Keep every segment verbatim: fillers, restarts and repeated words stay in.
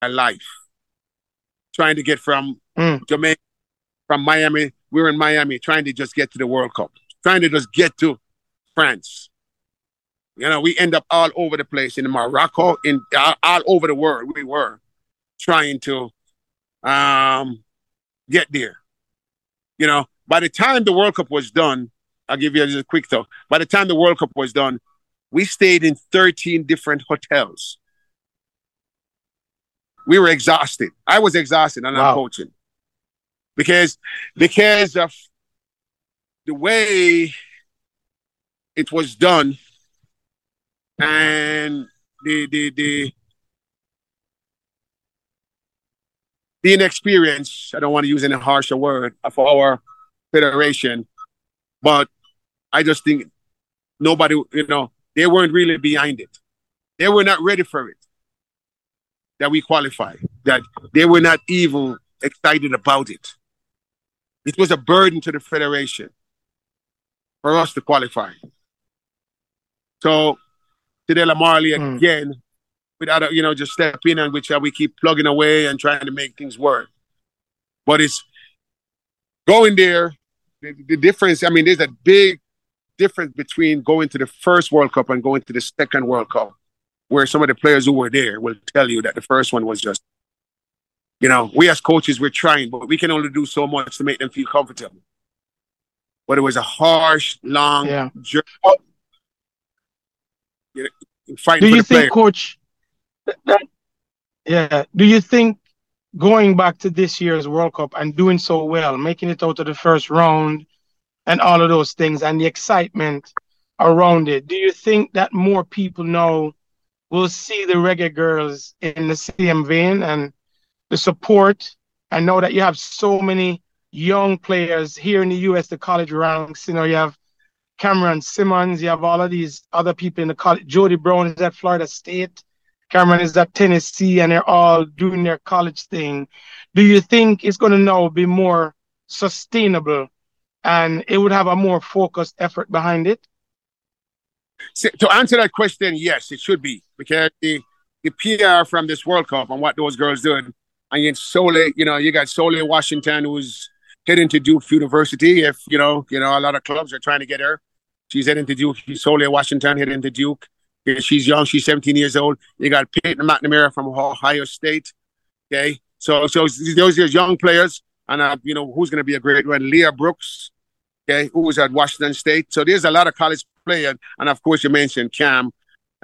my life trying to get from Mm. Jamaica, from Miami. We were in Miami trying to just get to the World Cup, trying to just get to France. You know, we end up all over the place in Morocco, in all, all over the world. We were trying to um, get there. You know, by the time the World Cup was done, I'll give you just a quick thought. By the time the World Cup was done, we stayed in thirteen different hotels. We were exhausted. I was exhausted, and I'm Wow. coaching because because of the way it was done and the the the the inexperience. I don't want to use any harsher word of our federation, but I just think nobody, you know, they weren't really behind it. They were not ready for it. That we qualified. That they were not even excited about it. It was a burden to the federation for us to qualify. So Tadela Marley Mm. again, without you know, just step in and which uh, we keep plugging away and trying to make things work. But it's going there. The, the difference. I mean, there's a big difference between going to the first World Cup and going to the second World Cup, where some of the players who were there will tell you that the first one was just, you know, we as coaches, we're trying, but we can only do so much to make them feel comfortable. But it was a harsh, long Yeah. journey. You know, fighting Do for you the think, player. Coach, that, that yeah, do you think going back to this year's World Cup and doing so well, making it out of the first round and all of those things and the excitement around it, do you think that more people now will see the Reggae Girls in the same vein and the support? I know that you have so many young players here in the U S, the college ranks. You know, you have Cameron Simmons, you have all of these other people in the college. Jody Brown is at Florida State. Cameron is at Tennessee, and they're all doing their college thing. Do you think it's going to now be more sustainable and it would have a more focused effort behind it? So, to answer that question, yes, it should be because the, the P R from this World Cup and what those girls did, and yet Sole, you know, you got Sole Washington who's heading to Duke University. If you know, you know, a lot of clubs are trying to get her. She's heading to Duke. Sole Washington heading to Duke. She's young. She's seventeen years old. You got Peyton McNamara from Ohio State. Okay, so so those are young players, and uh, you know who's going to be a great one? Leah Brooks. Okay, who was at Washington State. So there's a lot of college players, and of course you mentioned Cam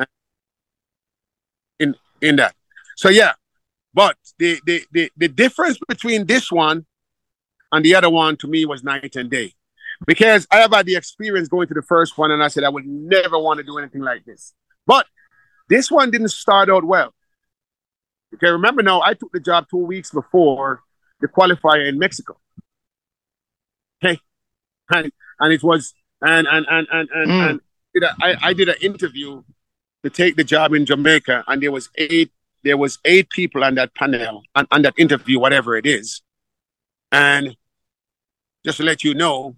in in that. So yeah, but the the the, the difference between this one and the other one to me was night and day. Because I have had the experience going to the first one and I said I would never want to do anything like this. But this one didn't start out well. Okay, remember now, I took the job two weeks before the qualifier in Mexico. Okay, and, and it was, and and and and and, Mm. and did a, I, I did an interview to take the job in Jamaica, and there was eight, there was eight people on that panel, on, on that interview, whatever it is. And just to let you know,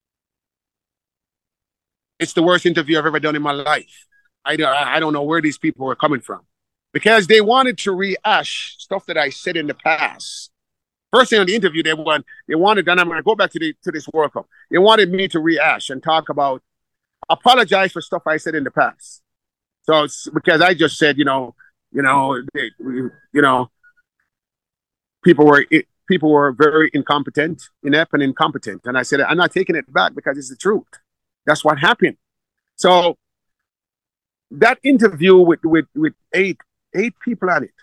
it's the worst interview I've ever done in my life. I, I don't know where these people were coming from. Because they wanted to rehash stuff that I said in the past. First thing on the interview, they want they wanted, and I'm going to go back to the to this World Cup. They wanted me to rehash and talk about, apologize for stuff I said in the past. So it's because I just said, you know, you know, they, you know, people were people were very incompetent, inept, and incompetent, and I said I'm not taking it back because it's the truth. That's what happened. So that interview with with with eight eight people on it,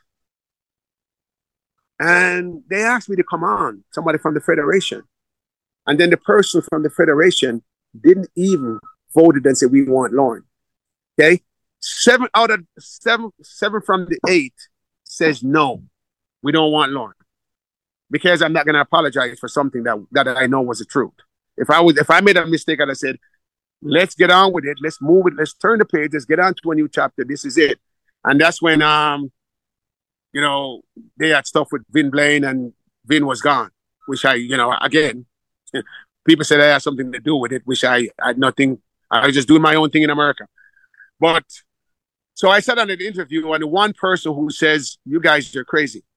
and they asked me to come on, somebody from the federation, and then the person from the federation didn't even vote and say we want Lauren. Okay, seven out of seven seven from the eight says no, we don't want Lauren because I'm not going to apologize for something that that I know was the truth. If I was if I made a mistake, I'd have said, let's get on with it. Let's move it. Let's turn the page. Let's get on to a new chapter. This is it. And that's when, um, you know, they had stuff with Vin Blaine and Vin was gone, which I, you know, again, people said I had something to do with it, which I, I had nothing. I was just doing my own thing in America. But So I sat on an interview, and one person who says, "You guys are crazy."